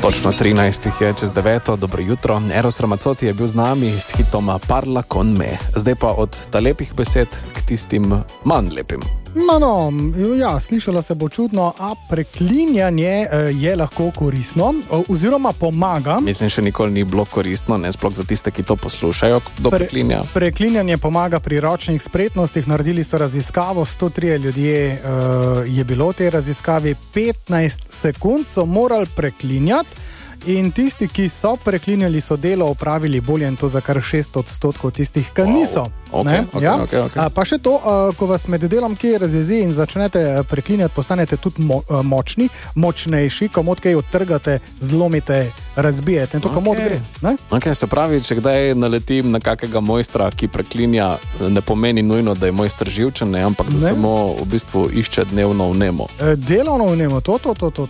Točno 13 je čez 9. Dobro jutro. Eros Ramazzotti je bil z nami s hitom Parla con me. Zdaj pa od ta lepih besed k tistim manj lepim. Slišalo se bo čudno, a preklinjanje je lahko koristno oziroma pomaga. Mislim, še nikoli ni bilo koristno, ne sploh za tiste, ki to poslušajo, kdo preklinja. Preklinjanje pomaga pri ročnih spretnostih. Naredili so raziskavo, 103 ljudje je bilo v tej raziskavi, 15 sekund so morali preklinjati. In tisti, ki so preklinjali, so delo opravili bolje, in to za kar 6% tistih, ki niso. Okay. Pa še to, ko vas med delom kje razjezi in začnete preklinjati, postanete tudi močnejši, komod kaj odtrgate, zlomite, razbijete in to komod gre. Se pravi, če kdaj naletim na kakega mojstra, ki preklinja, ne pomeni nujno, da je mojster živčen, ampak da samo v bistvu išče dnevno vnemo. Delovno vnemo, to.